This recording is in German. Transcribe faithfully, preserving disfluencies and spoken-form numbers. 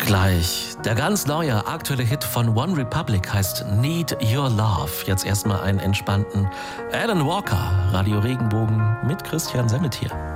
Gleich. Der ganz neue, aktuelle Hit von One Republic heißt Need Your Love. Jetzt erstmal einen entspannten Alan Walker, Radio Regenbogen mit Christian Semmetier.